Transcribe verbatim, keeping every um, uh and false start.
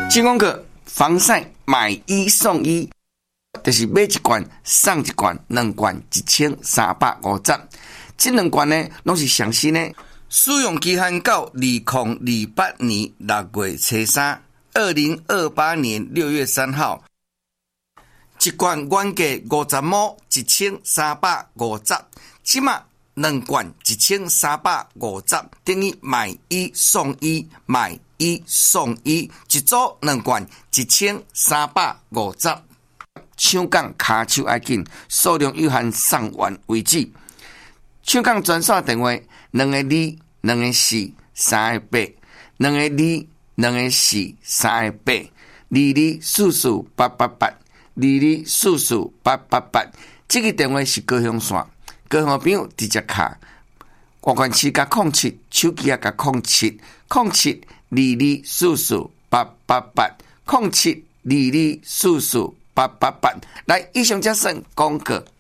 金光客防晒买一送一，就是买一罐送一罐，两罐一千三百五十。这两罐呢，拢是上新的，使用期限到二零二八年六月初三，二零二八年六月三号。一罐原价五十毛，一千三百五十，即马两罐一千三百五十，等于买一送一，买一送一，一组两罐一千三百五十。抢港卡手要紧，数量有限，送完为止。抢港专线电话：两个二、两个四、三个八，两个二、两个四、三个八，二二四四八八八，二二四四八八八。这个电话是高雄线，高雄朋友直接卡。外关市加空七，手机也加空七，空七二二四四八八八，空七二二四四八八八。来，以上这算广告。